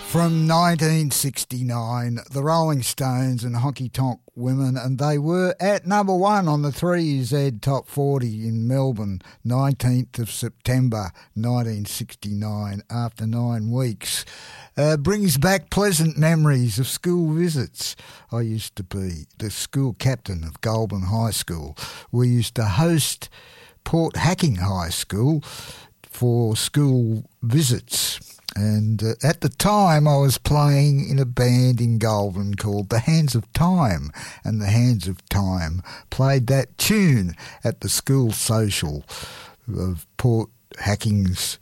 From 1969, the Rolling Stones and Honky Tonk Women, and they were at number one on the 3Z Top 40 in Melbourne, 19th of September 1969, after 9 weeks. Brings back pleasant memories of school visits. I used to be the school captain of Goulburn High School. We used to host Port Hacking High School for school visits. And at the time, I was playing in a band in Goulburn called The Hands of Time, and The Hands of Time played that tune at the school social of Port Hacking's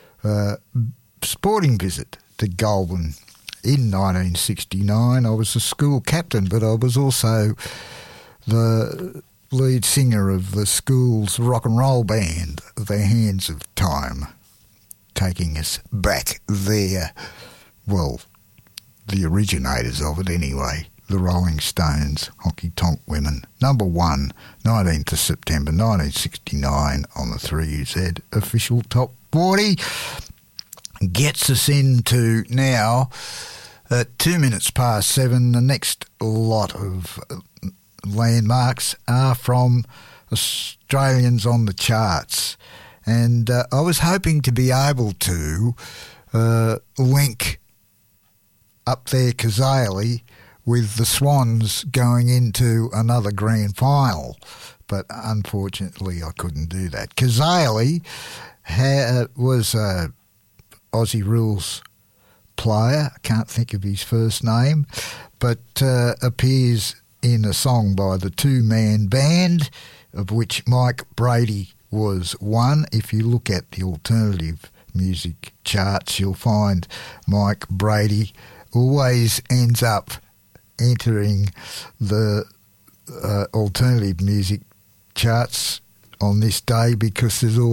sporting visit to Goulburn in 1969. I was the school captain, but I was also the lead singer of the school's rock and roll band, The Hands of Time, taking us back there. Well, the originators of it anyway, the Rolling Stones, Honky Tonk Women. Number one, 19th of September 1969 on the 3Z official Top 40. Gets us into now, at 2 minutes past 7, the next lot of landmarks are from Australians on the charts. And I was hoping to be able to link up there Kazali with the Swans going into another grand final. But unfortunately, I couldn't do that. Kazali was a Aussie Rules player. I can't think of his first name, but appears in a song by the two-man band, of which Mike Brady was one. If you look at the alternative music charts, you'll find Mike Brady always ends up entering the alternative music charts on this day because there's